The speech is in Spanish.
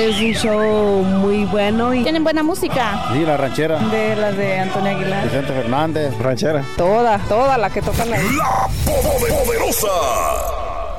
Es un show muy bueno y tienen buena música. Sí, la ranchera. De las de Antonio Aguilar. Vicente Fernández. Ranchera. Toda la que tocan ahí. La Poderosa.